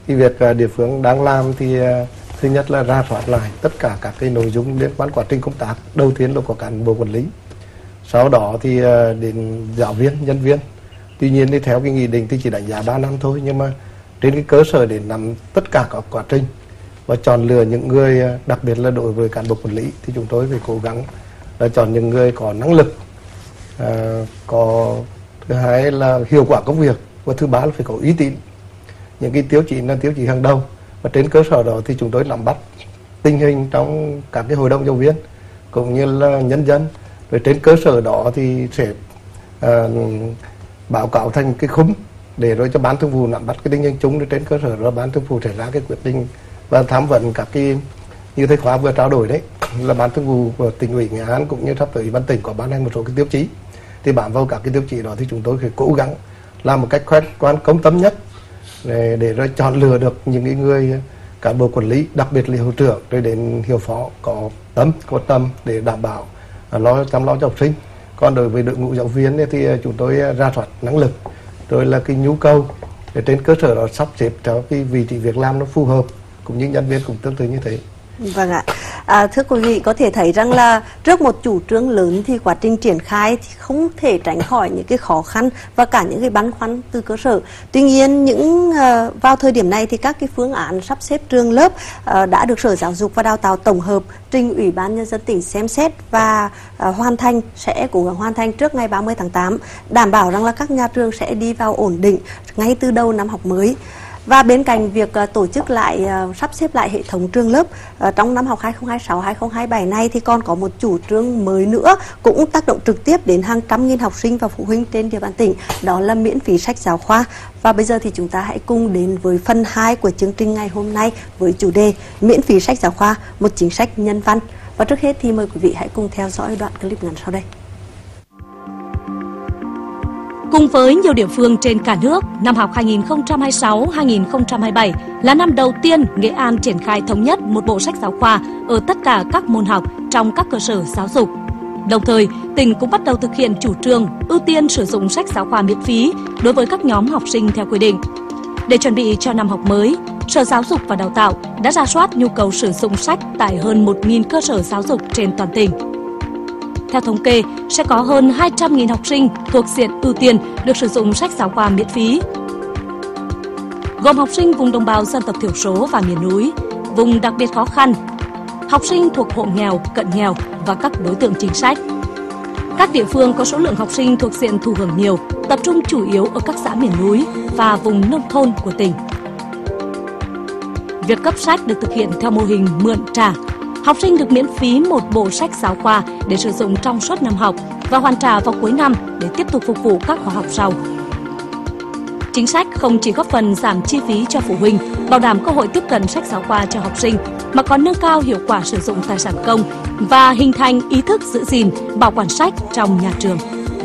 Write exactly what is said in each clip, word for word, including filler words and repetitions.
Cái việc uh, địa phương đang làm thì uh, thứ nhất là rà soát lại tất cả các cái nội dung liên quan quá trình công tác. Đầu tiên là có cán bộ quản lý, sau đó thì uh, đến giáo viên, nhân viên. Tuy nhiên thì theo cái nghị định thì chỉ đánh giá ba năm thôi, nhưng mà trên cái cơ sở để nắm tất cả các quá trình và chọn lựa những người, đặc biệt là đối với cán bộ quản lý thì chúng tôi phải cố gắng là chọn những người có năng lực, uh, có thứ hai là hiệu quả công việc, và thứ ba là phải có uy tín. Những cái tiêu chí là tiêu chí hàng đầu, và trên cơ sở đó thì chúng tôi nắm bắt tình hình trong các cái hội đồng giáo viên cũng như là nhân dân, rồi trên cơ sở đó thì sẽ uh, báo cáo thành cái khung để rồi cho ban thường vụ nắm bắt cái tình hình chung, rồi trên cơ sở đó ban thường vụ sẽ ra cái quyết định và tham vấn các cái, như thầy Khoa vừa trao đổi đấy, là ban thường vụ của tỉnh ủy Nghệ An cũng như sắp tới ban tỉnh có ban hành một số cái tiêu chí, thì bám vào các cái tiêu chí đó thì chúng tôi phải cố gắng làm một cách khách quan công tâm nhất để, để rồi chọn lựa được những cái người cán bộ quản lý, đặc biệt là hiệu trưởng rồi đến hiệu phó có tâm có tâm để đảm bảo lo chăm lo cho học sinh. Còn đối với đội ngũ giáo viên thì chúng tôi rà soát năng lực rồi là cái nhu cầu để trên cơ sở đó sắp xếp theo cái vị trí việc làm nó phù hợp, cũng như nhân viên cũng tương tự như thế. Vâng ạ. À, thưa quý vị, có thể thấy rằng là trước một chủ trương lớn thì quá trình triển khai thì không thể tránh khỏi những cái khó khăn và cả những cái băn khoăn từ cơ sở. Tuy nhiên những uh, vào thời điểm này thì các cái phương án sắp xếp trường lớp uh, đã được Sở Giáo dục và Đào tạo tổng hợp trình Ủy ban Nhân dân tỉnh xem xét và uh, hoàn thành, sẽ cố gắng hoàn thành trước ngày ba mươi tháng tám, đảm bảo rằng là các nhà trường sẽ đi vào ổn định ngay từ đầu năm học mới. Và bên cạnh việc uh, tổ chức lại, uh, sắp xếp lại hệ thống trường lớp uh, trong năm học hai không hai sáu hai không hai bảy này thì còn có một chủ trương mới nữa cũng tác động trực tiếp đến hàng trăm nghìn học sinh và phụ huynh trên địa bàn tỉnh, đó là miễn phí sách giáo khoa. Và bây giờ thì chúng ta hãy cùng đến với phần hai của chương trình ngày hôm nay với chủ đề miễn phí sách giáo khoa, một chính sách nhân văn. Và trước hết thì mời quý vị hãy cùng theo dõi đoạn clip ngắn sau đây. Cùng với nhiều địa phương trên cả nước, năm học hai nghìn không trăm hai mươi sáu hai nghìn không trăm hai mươi bảy là năm đầu tiên Nghệ An triển khai thống nhất một bộ sách giáo khoa ở tất cả các môn học trong các cơ sở giáo dục. Đồng thời, tỉnh cũng bắt đầu thực hiện chủ trương ưu tiên sử dụng sách giáo khoa miễn phí đối với các nhóm học sinh theo quy định. Để chuẩn bị cho năm học mới, Sở Giáo dục và Đào tạo đã rà soát nhu cầu sử dụng sách tại hơn một nghìn cơ sở giáo dục trên toàn tỉnh. Theo thống kê, sẽ có hơn hai trăm nghìn học sinh thuộc diện ưu tiên được sử dụng sách giáo khoa miễn phí, gồm học sinh vùng đồng bào dân tộc thiểu số và miền núi, vùng đặc biệt khó khăn, học sinh thuộc hộ nghèo, cận nghèo và các đối tượng chính sách. Các địa phương có số lượng học sinh thuộc diện thụ hưởng nhiều, tập trung chủ yếu ở các xã miền núi và vùng nông thôn của tỉnh. Việc cấp sách được thực hiện theo mô hình mượn trả. Học sinh được miễn phí một bộ sách giáo khoa để sử dụng trong suốt năm học và hoàn trả vào cuối năm để tiếp tục phục vụ các khóa học sau. Chính sách không chỉ góp phần giảm chi phí cho phụ huynh, bảo đảm cơ hội tiếp cận sách giáo khoa cho học sinh, mà còn nâng cao hiệu quả sử dụng tài sản công và hình thành ý thức giữ gìn, bảo quản sách trong nhà trường.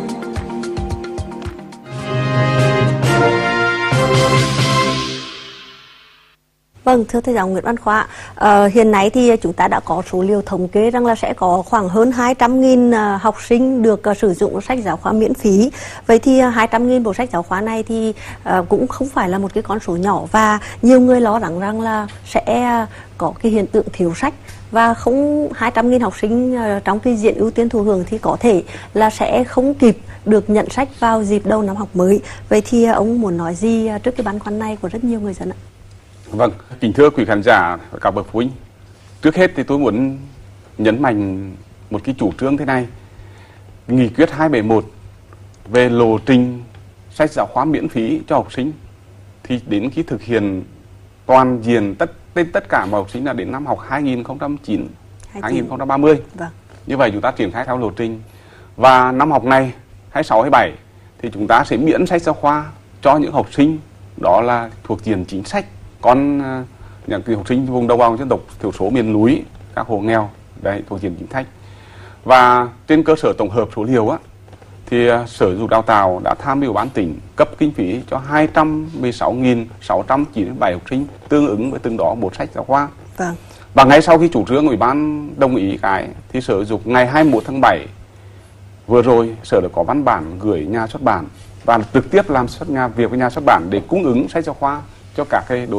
Vâng, thưa thầy giáo Nguyễn Văn Khoa, à, hiện nay thì chúng ta đã có số liệu thống kê rằng là sẽ có khoảng hơn hai trăm nghìn uh, học sinh được uh, sử dụng sách giáo khoa miễn phí. Vậy thì uh, hai trăm nghìn bộ sách giáo khoa này thì uh, cũng không phải là một cái con số nhỏ, và nhiều người lo lắng rằng là sẽ uh, có cái hiện tượng thiếu sách, và không hai trăm nghìn học sinh uh, trong cái diện ưu tiên thụ hưởng thì có thể là sẽ không kịp được nhận sách vào dịp đầu năm học mới. Vậy thì uh, ông muốn nói gì uh, trước cái băn khoăn này của rất nhiều người dân ạ? Vâng, kính thưa quý khán giả và các bậc phụ huynh. Trước hết thì tôi muốn nhấn mạnh một cái chủ trương thế này. Nghị quyết hai bảy một về lộ trình sách giáo khoa miễn phí cho học sinh thì đến khi thực hiện toàn diện tất tên tất cả mọi học sinh là đến năm học hai nghìn không trăm lẻ chín hai nghìn không trăm ba mươi. Vâng. Như vậy chúng ta triển khai theo lộ trình. Và năm học này hai sáu hai bảy thì chúng ta sẽ miễn sách giáo khoa cho những học sinh đó là thuộc diện chính sách. Còn những cái học sinh vùng đồng bào dân tộc thiểu số miền núi, các hộ nghèo đấy thuộc diện chính sách. Và trên cơ sở tổng hợp số liệu á, thì Sở Giáo dục Đào tạo đã tham mưu ban tỉnh cấp kinh phí cho hai trăm mười sáu nghìn sáu trăm chín mươi bảy học sinh, tương ứng với từng đó một sách giáo khoa. Vâng. Và ngay sau khi chủ trương Ủy ban đồng ý cái thì Sở Giáo dục ngày hai mươi mốt tháng bảy vừa rồi Sở đã có văn bản gửi nhà xuất bản và trực tiếp làm xuất nhà việc với nhà xuất bản để cung ứng sách giáo khoa cho các cái đối